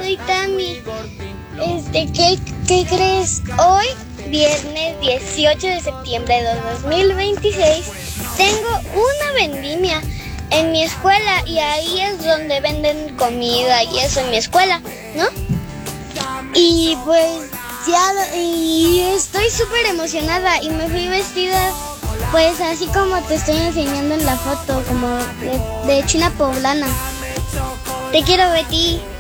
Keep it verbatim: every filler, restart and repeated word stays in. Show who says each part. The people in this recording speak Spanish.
Speaker 1: soy Tami. Este, ¿qué, qué crees? Hoy, viernes dieciocho de septiembre de dos mil veintiséis, tengo una vendimia en mi escuela y ahí es donde venden comida y eso en mi escuela, ¿no? Y pues ya, y estoy súper emocionada y me fui vestida pues así como te estoy enseñando en la foto, como de, de china poblana. Te quiero, Betty.